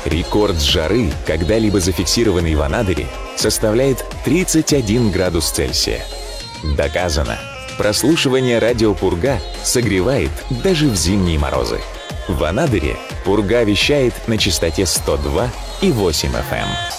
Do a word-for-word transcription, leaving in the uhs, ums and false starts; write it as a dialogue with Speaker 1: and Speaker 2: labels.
Speaker 1: Рекорд жары, когда-либо зафиксированный в Анадыре, составляет тридцать один градус Цельсия. Доказано. Прослушивание радио «Пурга» согревает даже в зимние морозы. В Анадыре «Пурга» вещает на частоте сто два и восемь эф эм.